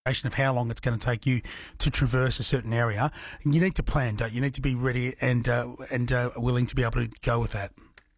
of how long it's going to take you to traverse a certain area. You need to plan, don't you? You need to be ready and willing to be able to go with that.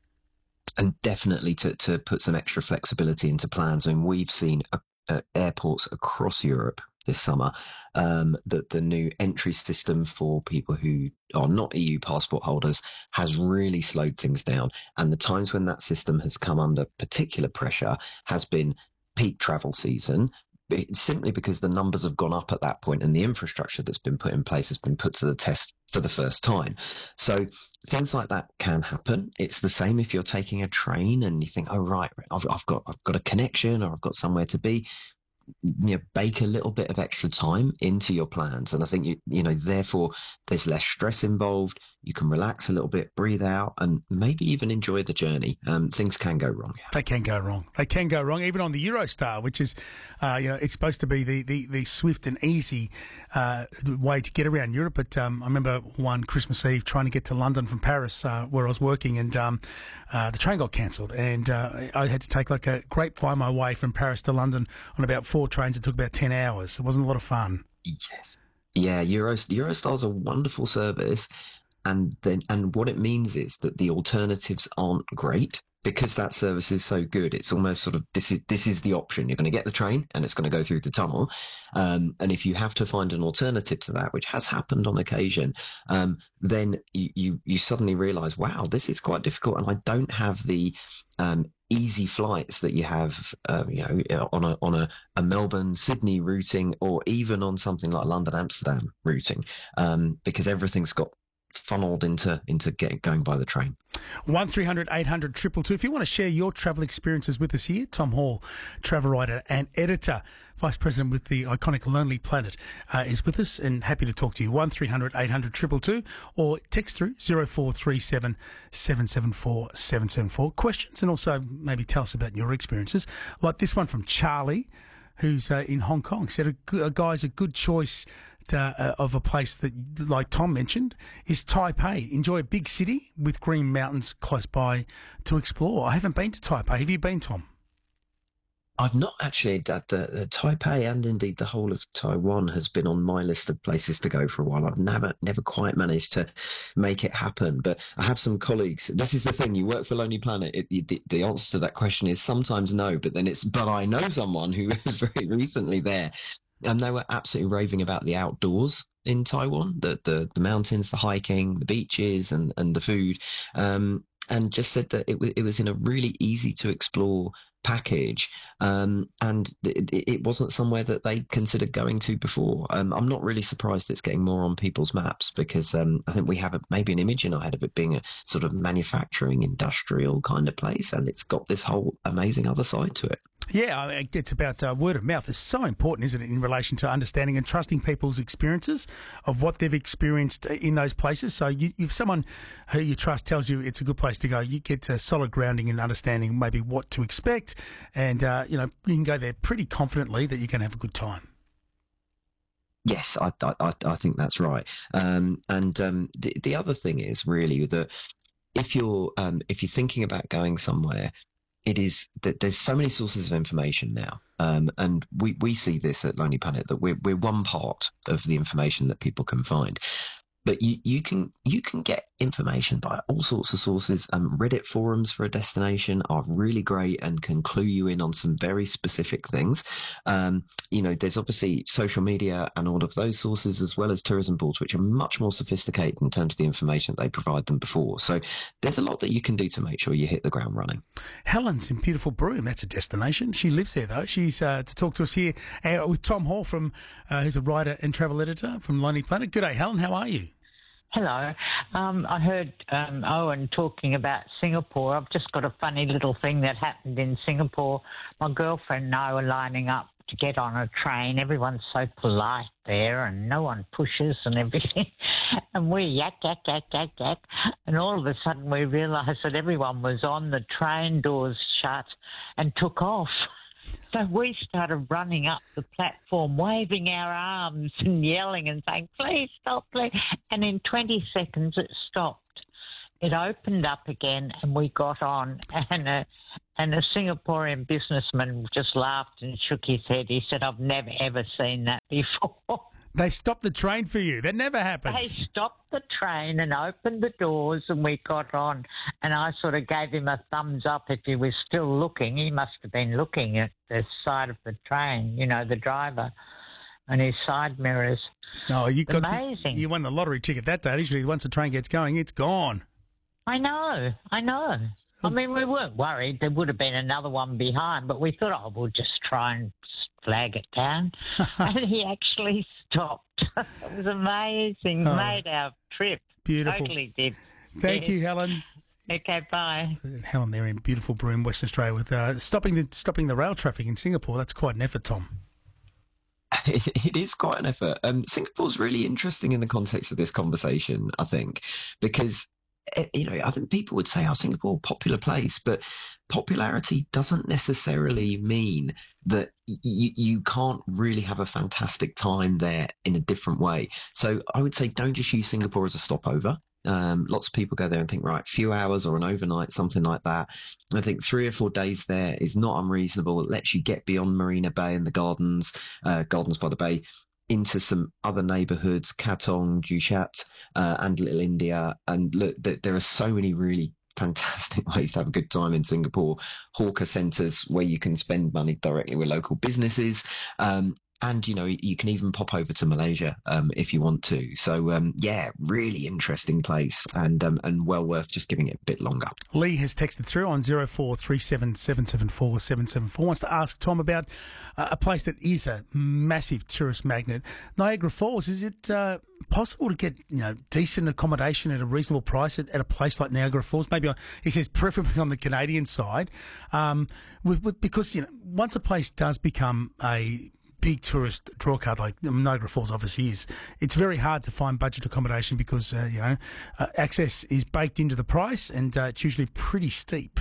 And definitely to put some extra flexibility into plans. I mean, we've seen airports across Europe this summer that the new entry system for people who are not EU passport holders has really slowed things down. And the times when that system has come under particular pressure has been peak travel season, simply because the numbers have gone up at that point and the infrastructure that's been put in place has been put to the test for the first time. So things like that can happen. It's the same if you're taking a train and you think, oh, right, I've got a connection or I've got somewhere to be. Bake a little bit of extra time into your plans. And I think, therefore there's less stress involved. You can relax a little bit, breathe out, and maybe even enjoy the journey. Things can go wrong. They can go wrong. They can go wrong, even on the Eurostar, which is, it's supposed to be the swift and easy way to get around Europe. But I remember one Christmas Eve trying to get to London from Paris, where I was working, and the train got cancelled, and I had to take like a grapevine my way from Paris to London on about 4 trains. It took about 10 hours. It wasn't a lot of fun. Yes. Yeah, Eurostar is a wonderful service. And what it means is that the alternatives aren't great because that service is so good. It's almost sort of, this is the option. You're going to get the train and it's going to go through the tunnel. And if you have to find an alternative to that, which has happened on occasion, then you suddenly realize, wow, this is quite difficult. And I don't have the, easy flights that you have, on a Melbourne, Sydney routing, or even on something like London, Amsterdam routing, because everything's got funneled into going by the train. 1300 800 222. If you want to share your travel experiences with us here, Tom Hall, travel writer and editor, Vice President with the iconic Lonely Planet, is with us and happy to talk to you. 1300 800 222 or text through 0437 774 774. Questions, and also maybe tell us about your experiences. Like this one from Charlie, who's in Hong Kong, said a guy's a good choice of a place that, like Tom mentioned, is Taipei. Enjoy a big city with green mountains close by to explore. I haven't been to Taipei. Have you been, Tom? I've not actually. The Taipei and indeed the whole of Taiwan has been on my list of places to go for a while. I've never quite managed to make it happen, but I have some colleagues. This is the thing: you work for Lonely Planet. The answer to that question is sometimes no, but then it's. But I know someone who was very recently there, and they were absolutely raving about the outdoors in Taiwan, the mountains, the hiking, the beaches, and the food, and just said that it was in a really easy to explore package, and it wasn't somewhere that they considered going to before. I'm not really surprised it's getting more on people's maps because I think we have maybe an image in our head of it being a sort of manufacturing, industrial kind of place, and it's got this whole amazing other side to it. Yeah, it's about word of mouth. It's so important, isn't it, in relation to understanding and trusting people's experiences of what they've experienced in those places. So if someone who you trust tells you it's a good place to go, you get solid grounding and understanding maybe what to expect, and you can go there pretty confidently that you're going to have a good time. Yes, I think that's right. The other thing is really that if you're thinking about going somewhere, it is that there's so many sources of information now, and we see this at Lonely Planet that we're one part of the information that people can find. But you can get information by all sorts of sources. Reddit forums for a destination are really great and can clue you in on some very specific things. There's obviously social media and all of those sources, as well as tourism boards, which are much more sophisticated in terms of the information that they provide than before. So there's a lot that you can do to make sure you hit the ground running. Helen's in beautiful Broome. That's a destination. She lives there, though. She's to talk to us here with Tom Hall, who's a writer and travel editor from Lonely Planet. Good day, Helen. How are you? Hello. I heard Owen talking about Singapore. I've just got a funny little thing that happened in Singapore. My girlfriend and I were lining up to get on a train. Everyone's so polite there and no one pushes and everything. And we yak, yak, yak, yak, yak. And all of a sudden we realised that everyone was on, the train doors shut and took off. So we started running up the platform, waving our arms and yelling and saying, please stop, please. And in 20 seconds it stopped. It opened up again and we got on. And And a Singaporean businessman just laughed and shook his head. He said, I've never, ever seen that before. They stopped the train for you. That never happens. They stopped the train and opened the doors and we got on. And I sort of gave him a thumbs up if he was still looking. He must have been looking at the side of the train, you know, the driver and his side mirrors. No, amazing. You won the lottery ticket that day. Usually once the train gets going, it's gone. I know. I mean, we weren't worried. There would have been another one behind, but we thought, oh, we'll just try and flag it down. And he actually stopped. It was amazing. Made our trip. Beautiful. Totally did. Thank you, Helen. Okay, bye. Helen there in beautiful Broome, Western Australia, with stopping the rail traffic in Singapore. That's quite an effort, Tom. It is quite an effort. Singapore's really interesting in the context of this conversation, I think, because I think people would say, Singapore, popular place, but popularity doesn't necessarily mean that you can't really have a fantastic time there in a different way. So I would say don't just use Singapore as a stopover. Lots of people go there and think, right, a few hours or an overnight, something like that. I think 3 or 4 days there is not unreasonable. It lets you get beyond Marina Bay and the Gardens by the Bay, into some other neighbourhoods, Katong, Dushat, and Little India. And look, there are so many really fantastic ways to have a good time in Singapore. Hawker centres where you can spend money directly with local businesses. And, you can even pop over to Malaysia if you want to. So, really interesting place and well worth just giving it a bit longer. Lee has texted through on 0437 774 774. Wants to ask Tom about a place that is a massive tourist magnet. Niagara Falls, is it possible to get decent accommodation at a reasonable price at a place like Niagara Falls? Maybe, he says, preferably on the Canadian side. Because, once a place does become a big tourist draw card like Niagara Falls obviously is, it's very hard to find budget accommodation because, access is baked into the price and it's usually pretty steep.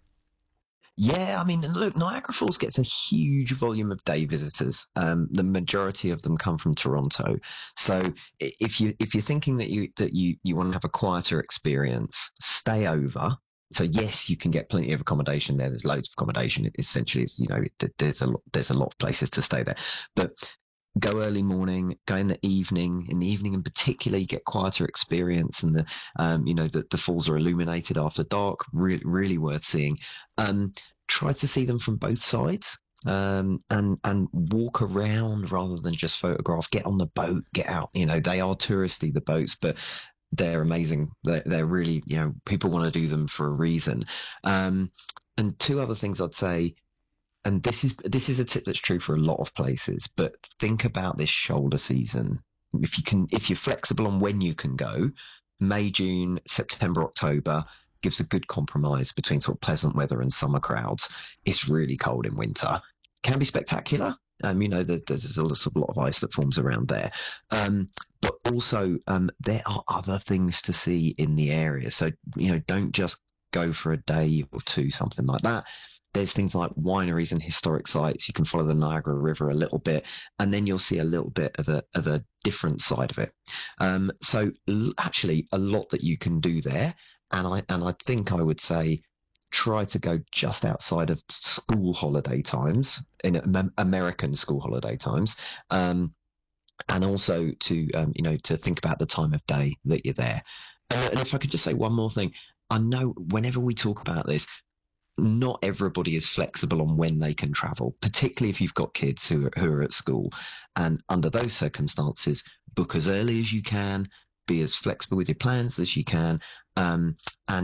Yeah, I mean, look, Niagara Falls gets a huge volume of day visitors. The majority of them come from Toronto. So if you're thinking that you want to have a quieter experience, stay over. So yes, you can get plenty of accommodation there. There's loads of accommodation. Essentially, there's a lot of places to stay there. But go early morning, go in the evening. In the evening, in particular, you get quieter experience, and the falls are illuminated after dark. Really worth seeing. Try to see them from both sides. And walk around rather than just photograph. Get on the boat, get out. They are touristy, the boats, but they're amazing. They're really, people want to do them for a reason. And two other things I'd say, and this is a tip that's true for a lot of places, but think about this shoulder season. If you're flexible on when you can go, May, June, September, October gives a good compromise between sort of pleasant weather and summer crowds. It's really cold in winter. Can be spectacular. There's a lot of ice that forms around there. But also, there are other things to see in the area. So, don't just go for a day or two, something like that. There's things like wineries and historic sites. You can follow the Niagara River a little bit, and then you'll see a little bit of a different side of it. So actually, a lot that you can do there. And I think I would say, try to go just outside of school holiday times, in American school holiday times, and also to think about the time of day that you're there. And if I could just say one more thing, I know whenever we talk about this, not everybody is flexible on when they can travel, particularly if you've got kids who are at school. And under those circumstances, book as early as you can, be as flexible with your plans as you can, and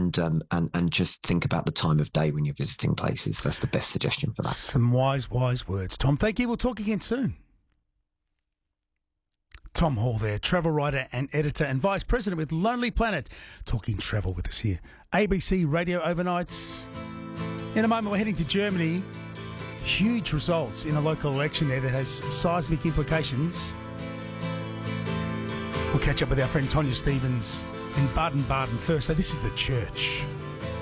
just think about the time of day when you're visiting places. That's the best suggestion for that. Some wise words, Tom. Thank you. We'll talk again soon. Tom Hall there, travel writer and editor and vice president with Lonely Planet, talking travel with us here. ABC Radio Overnights. In a moment, we're heading to Germany. Huge results in a local election there that has seismic implications. We'll catch up with our friend Tonya Stevens in Baden-Baden first. So this is The Church.